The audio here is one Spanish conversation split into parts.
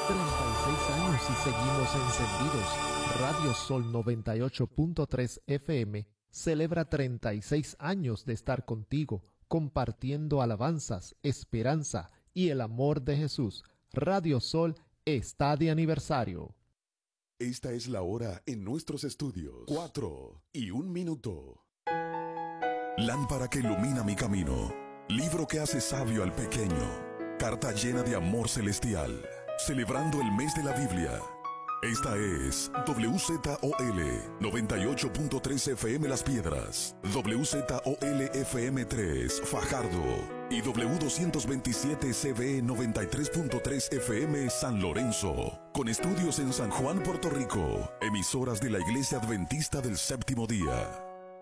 36 años y seguimos encendidos. Radio Sol 98.3 FM celebra 36 años de estar contigo, compartiendo alabanzas, esperanza y el amor de Jesús. Radio Sol está de aniversario. Esta es la hora en nuestros estudios. 4:01. Lámpara que ilumina mi camino. Libro que hace sabio al pequeño. Carta llena de amor celestial. Celebrando el mes de la Biblia. Esta es WZOL 98.3 FM Las Piedras, WZOL FM 3 Fajardo y W227 CB 93.3 FM San Lorenzo, con estudios en San Juan, Puerto Rico, emisoras de la Iglesia Adventista del Séptimo Día.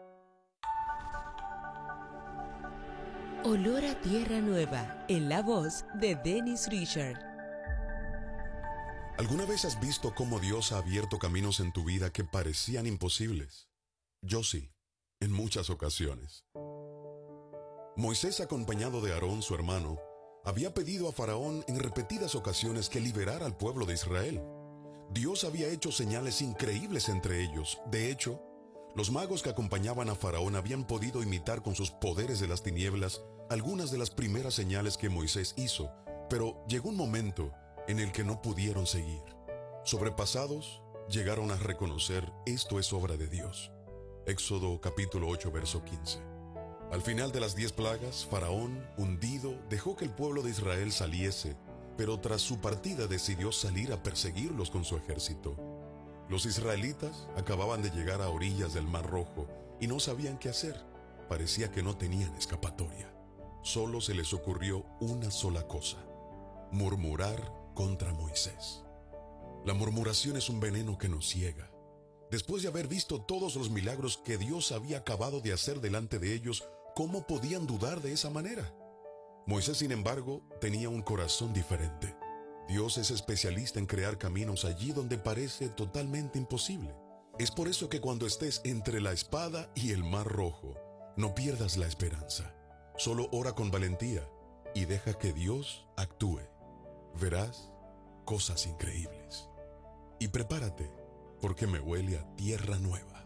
Olor a Tierra Nueva, en la voz de Dennis Richard. ¿Alguna vez has visto cómo Dios ha abierto caminos en tu vida que parecían imposibles? Yo sí, en muchas ocasiones. Moisés, acompañado de Aarón, su hermano, había pedido a Faraón en repetidas ocasiones que liberara al pueblo de Israel. Dios había hecho señales increíbles entre ellos. De hecho, los magos que acompañaban a Faraón habían podido imitar con sus poderes de las tinieblas algunas de las primeras señales que Moisés hizo, pero llegó un momento en el que no pudieron seguir. Sobrepasados, llegaron a reconocer: esto es obra de Dios. Éxodo capítulo 8, verso 15. Al final de las 10 plagas, Faraón, hundido, dejó que el pueblo de Israel saliese, pero tras su partida decidió salir a perseguirlos con su ejército. Los israelitas acababan de llegar a orillas del Mar Rojo y no sabían qué hacer. Parecía que no tenían escapatoria. Solo se les ocurrió una sola cosa: murmurar contra Moisés. La murmuración es un veneno que nos ciega. Después de haber visto todos los milagros que Dios había acabado de hacer delante de ellos, ¿cómo podían dudar de esa manera? Moisés, sin embargo, tenía un corazón diferente. Dios es especialista en crear caminos allí donde parece totalmente imposible. Es por eso que cuando estés entre la espada y el Mar Rojo, no pierdas la esperanza. Solo ora con valentía y deja que Dios actúe. Verás cosas increíbles. Y prepárate, porque me huele a tierra nueva.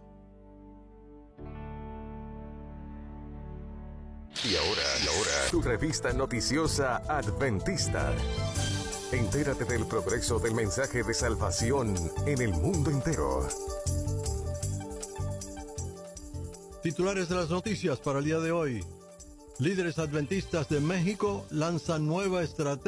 Y ahora, tu revista noticiosa adventista. Entérate del progreso del mensaje de salvación en el mundo entero. Titulares de las noticias para el día de hoy. Líderes adventistas de México lanzan nueva estrategia